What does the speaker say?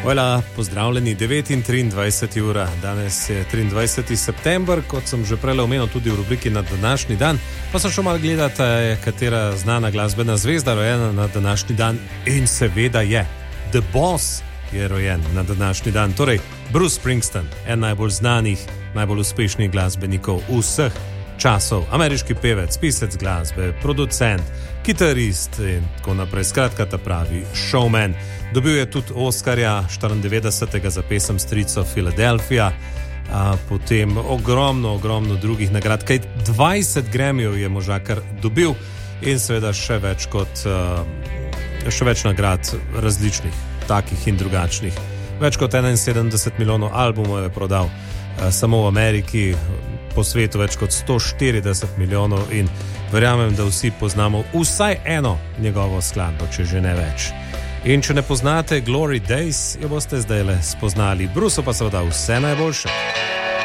Hvala, pozdravljeni, 9:23 ura, danes je 23. september, kot sem že prej omenil tudi v rubriki na današnji dan, pa sem šel malo gledati, katera znana glasbena zvezda rojena na današnji dan in seveda je The Boss je rojen na današnji dan, torej Bruce Springsteen, en najbolj znanih, najbolj uspešnih glasbenikov vseh časov, ameriški pevec, pisec glasbe, producent, kitarist in tako naprej, skratka ta pravi showman. Dobil je tudi Oscarja 94. za pesem Strico Philadelphia, potem ogromno drugih nagrad, kaj 20 Grammyjev je možakar dobil in seveda še več nagrad različnih, takih in drugačnih. Več kot 71 milijonov albumov je prodal samo v Ameriki, po svetu več kot 140 milijonov in verjamem, da vsi poznamo vsaj eno njegovo skladbo, če že ne več. In če ne poznate Glory Days, jo boste zdaj le spoznali. Bruce pa seveda vse najboljše.